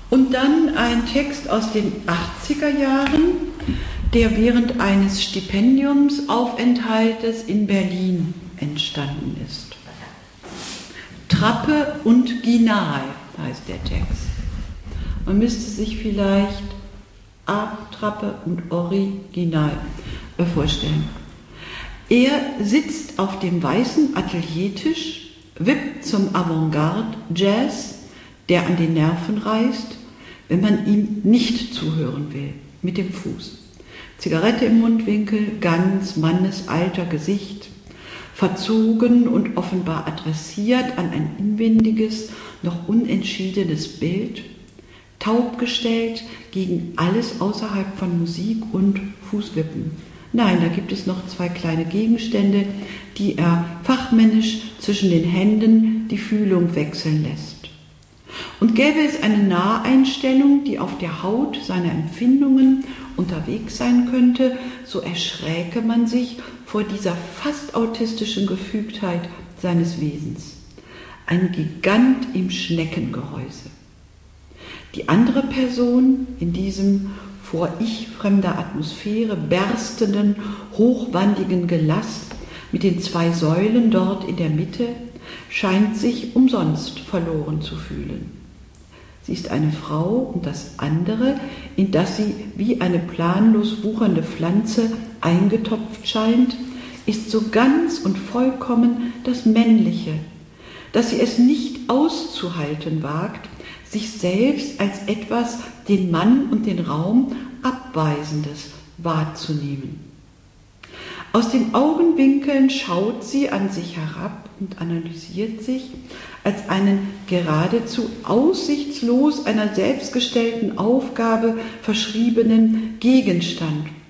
Und dann ein Text aus den 80er Jahren, der während eines Stipendiumsaufenthaltes in Berlin entstanden ist. Trappe und Ginal heißt der Text. Man müsste sich vielleicht A-Trappe und Original vorstellen. Er sitzt auf dem weißen Ateliertisch, wippt zum Avantgarde-Jazz, der an den Nerven reißt, wenn man ihm nicht zuhören will, mit dem Fuß. Zigarette im Mundwinkel, ganz mannesalter Gesicht, verzogen und offenbar adressiert an ein inwendiges, noch unentschiedenes Bild, taub gestellt gegen alles außerhalb von Musik und Fußwippen. Nein, da gibt es noch zwei kleine Gegenstände, die er fachmännisch zwischen den Händen die Fühlung wechseln lässt. Und gäbe es eine Naheinstellung, die auf der Haut seiner Empfindungen unterwegs sein könnte, so erschräke man sich vor dieser fast autistischen Gefügtheit seines Wesens. Ein Gigant im Schneckengehäuse. Die andere Person in diesem vor ich-fremder Atmosphäre berstenden, hochwandigen Gelass mit den zwei Säulen dort in der Mitte scheint sich umsonst verloren zu fühlen. Sie ist eine Frau und das andere, in das sie wie eine planlos wuchernde Pflanze eingetopft scheint, ist so ganz und vollkommen das Männliche, dass sie es nicht auszuhalten wagt, sich selbst als etwas den Mann und den Raum Abweisendes wahrzunehmen. Aus den Augenwinkeln schaut sie an sich herab und analysiert sich als einen geradezu aussichtslos einer selbstgestellten Aufgabe verschriebenen Gegenstand